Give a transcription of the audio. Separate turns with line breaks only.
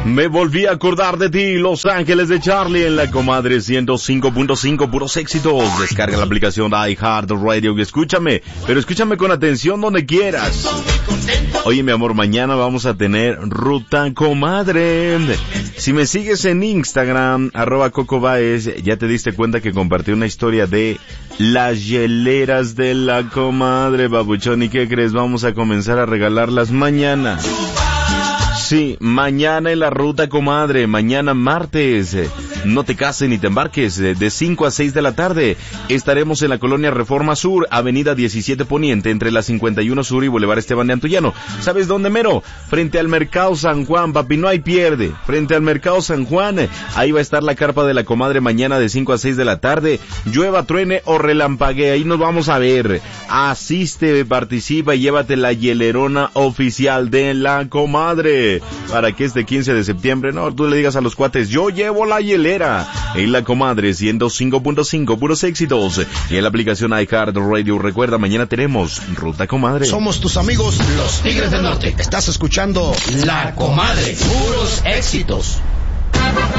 Me volví a acordar de ti, Los Ángeles de Charlie en la comadre 105.5, puros éxitos. Descarga la aplicación iHeartRadio y escúchame, pero escúchame con atención donde quieras. Oye, mi amor, mañana vamos a tener Ruta Comadre. Si me sigues en Instagram, @CocoBaez, ya te diste cuenta que compartí una historia de las hieleras de la comadre, babuchón. ¿Y qué crees? Vamos a comenzar a regalarlas mañana. Sí, mañana en la Ruta Comadre, mañana martes. No te cases ni te embarques, de 5 a 6 de la tarde. Estaremos en la colonia Reforma Sur, avenida 17 Poniente, entre la 51 Sur y Boulevard Esteban de Antullano. ¿Sabes dónde, mero? Frente al Mercado San Juan, papi, no hay pierde. Frente al Mercado San Juan, ahí va a estar la carpa de la comadre mañana de 5 a 6 de la tarde. Llueva, truene o relampaguee, ahí nos vamos a ver. Asiste, participa y llévate la hielerona oficial de la comadre. Para que este 15 de septiembre, no, tú le digas a los cuates, yo llevo la hielera. En la comadre 105.5, puros éxitos. Y en la aplicación iHeartRadio, recuerda, mañana tenemos Ruta Comadre.
Somos tus amigos, los Tigres del Norte. Estás escuchando La Comadre, puros éxitos.